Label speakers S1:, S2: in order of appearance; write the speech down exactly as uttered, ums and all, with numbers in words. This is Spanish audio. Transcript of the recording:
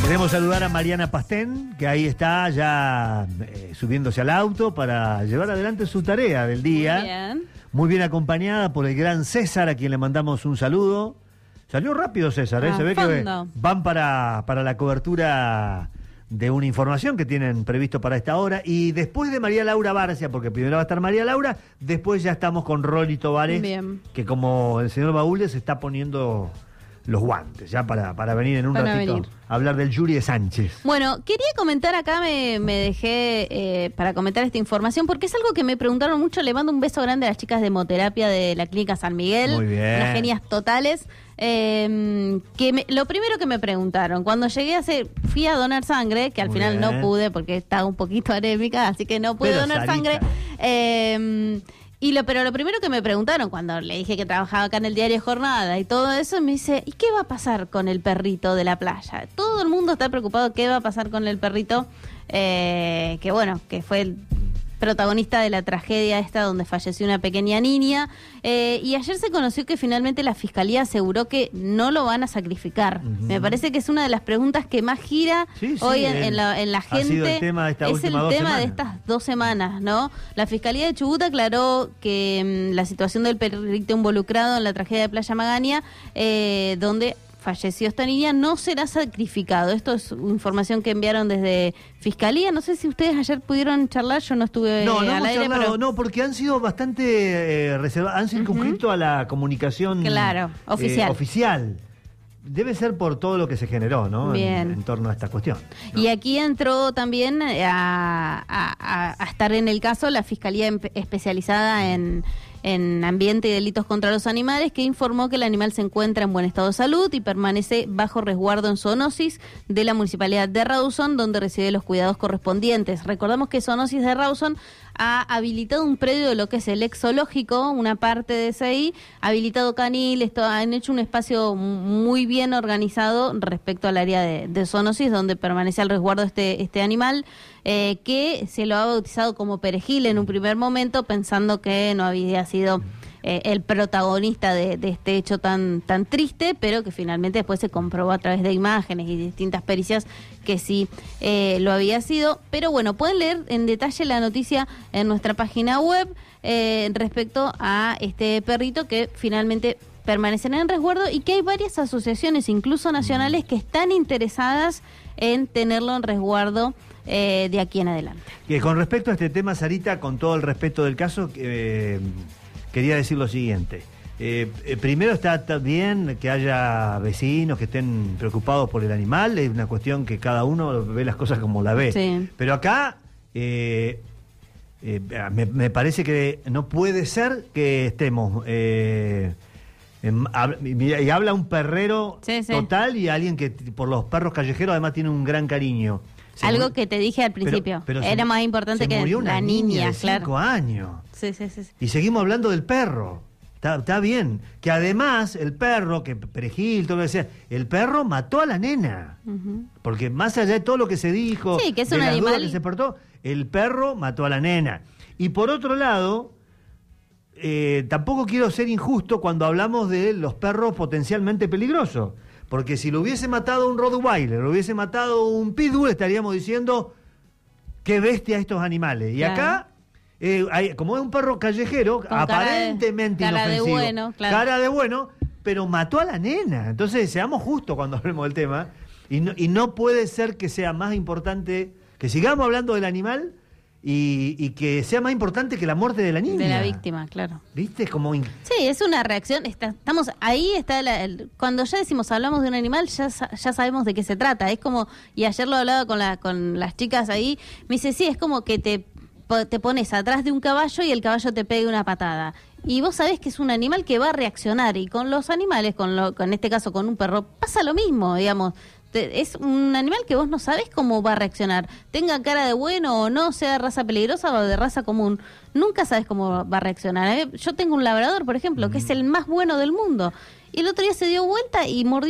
S1: Queremos saludar a Mariana Pastén, que ahí está ya eh, subiéndose al auto para llevar adelante su tarea del día.
S2: Muy bien.
S1: Muy bien acompañada por el gran César, a quien le mandamos un saludo. Salió rápido César, ¿eh?
S2: A
S1: Se ve
S2: fondo.
S1: que van para, para la cobertura de una información que tienen previsto para esta hora. Y después de María Laura Barcia, porque primero va a estar María Laura, después ya estamos con Rolly Tovares,
S2: Bien.
S1: que como el señor Baúl se está poniendo los guantes ya para, para venir en un
S2: Para
S1: ratito
S2: venir.
S1: a hablar del Yuri de Sánchez.
S2: Bueno, quería comentar acá, me, me dejé eh, para comentar esta información, porque es algo que me preguntaron mucho. Le mando un beso grande a las chicas de hemoterapia de la Clínica San Miguel.
S1: Muy bien.
S2: Unas genias totales. Eh, que me- lo primero que me preguntaron, cuando llegué a hacer, fui a donar sangre, que al
S1: Muy
S2: final
S1: bien.
S2: no pude porque estaba un poquito anémica, así que no pude
S1: Pero,
S2: donar
S1: Sarita.
S2: sangre. Eh, y lo, pero lo primero que me preguntaron cuando le dije que trabajaba acá en el diario Jornada y todo eso, me dice, ¿y qué va a pasar con el perrito de la playa? Todo el mundo está preocupado qué va a pasar con el perrito, eh, que bueno, que fue el protagonista de la tragedia esta donde falleció una pequeña niña. Eh, y ayer se conoció que finalmente la Fiscalía aseguró que no lo van a sacrificar.
S1: Ujú.
S2: Me parece que es una de las preguntas que más gira
S1: Sí, sí,
S2: hoy en,
S1: el-
S2: en la, en la
S1: ha
S2: gente.
S1: sido el tema de estas
S2: es
S1: últimas
S2: el
S1: dos
S2: tema de
S1: semanas.
S2: estas dos semanas, ¿no? La Fiscalía de Chubut aclaró que mm, la situación del perrito involucrado en la tragedia de Playa Magaña, eh, donde falleció esta niña, no será sacrificado. Esto es información que enviaron desde Fiscalía. No sé si ustedes ayer pudieron charlar, yo no estuve
S1: No, no
S2: al
S1: hemos
S2: aire,
S1: charlado,
S2: pero...
S1: no, porque han sido bastante eh, reservados, han circunscrito a la comunicación
S2: Claro,
S1: eh,
S2: oficial.
S1: oficial. Debe ser por todo lo que se generó, ¿no? En-
S2: Bien.
S1: En, torno a esta cuestión. ¿no?
S2: Y aquí entró también a, a- a- a estar en el caso la Fiscalía em- especializada en, en ambiente y delitos contra los animales, que informó que el animal se encuentra en buen estado de salud y permanece bajo resguardo en zoonosis de la Municipalidad de Rawson, donde recibe los cuidados correspondientes. Recordamos que Zoonosis de Rawson ha habilitado un predio de lo que es el ex zoológico, una parte de ese ahí, habilitado canil, esto, han hecho un espacio muy bien organizado respecto al área de, de zoonosis, donde permanece al resguardo este, este animal, eh, que se lo ha bautizado como Perejil en un primer momento, pensando que no había sido eh, el protagonista de, de este hecho tan, tan triste, pero que finalmente después se comprobó a través de imágenes y distintas pericias que sí eh, lo había sido. Pero bueno, pueden leer en detalle la noticia en nuestra página web eh, respecto a este perrito que finalmente permanecen en resguardo y que hay varias asociaciones, incluso nacionales, que están interesadas en tenerlo en resguardo eh, de aquí en adelante.
S1: Que con respecto a este tema, Sarita, con todo el respeto del caso, eh, quería decir lo siguiente. Eh, eh, primero está, está bien que haya vecinos que estén preocupados por el animal, es una cuestión que cada uno ve las cosas como la ve.
S2: Sí.
S1: Pero acá eh, eh, me, me parece que no puede ser que estemos... Eh, en- hab- y y habla un perrero
S2: Sí, sí.
S1: total y alguien que t- por los perros callejeros además tiene un gran cariño. Se
S2: Algo
S1: murió-
S2: que te dije al principio,
S1: pero se
S2: era
S1: mu-
S2: más importante
S1: se
S2: que
S1: murió una
S2: la niña,
S1: de
S2: claro.
S1: cinco años.
S2: Sí, sí, sí, sí.
S1: Y seguimos hablando del perro. Está, está bien. Que además el perro, que Perejil, todo lo que sea, el perro mató a la nena.
S2: Ujú.
S1: Porque más allá de todo lo que se dijo,
S2: Sí, que es
S1: de
S2: un
S1: las dudas
S2: animal-
S1: que se portó, el perro mató a la nena. Y por otro lado, eh, tampoco quiero ser injusto cuando hablamos de los perros potencialmente peligrosos. Porque si lo hubiese matado un Rottweiler, lo hubiese matado un Pitbull, estaríamos diciendo qué bestia estos animales. Y
S2: Claro.
S1: acá, eh, hay- como es un perro callejero,
S2: cara de-
S1: aparentemente
S2: cara de
S1: inofensivo,
S2: bueno, claro.
S1: cara de bueno, pero mató a la nena. Entonces, seamos justos cuando hablemos del tema. Y no, y no puede ser que sea más importante, que sigamos hablando del animal y, y que sea más importante que la muerte de la niña.
S2: De la víctima, claro.
S1: ¿Viste? Como in-
S2: Sí, es una reacción. Está, estamos ahí está la- el- cuando ya decimos hablamos de un animal, ya sa- ya sabemos de qué se trata. Es como, y ayer lo hablaba con la con las chicas ahí, me dice, sí, es como que te po- te pones atrás de un caballo y el caballo te pega una patada. Y vos sabés que es un animal que va a reaccionar, y con los animales, con lo, con este caso con un perro, pasa lo mismo, digamos. Te- es un animal que vos no sabés cómo va a reaccionar. Tenga cara de bueno o no, sea de raza peligrosa o de raza común. Nunca sabes cómo va a reaccionar. A mí- Yo tengo un labrador, por ejemplo, que es el más bueno del mundo. Y el otro día se dio vuelta y mordió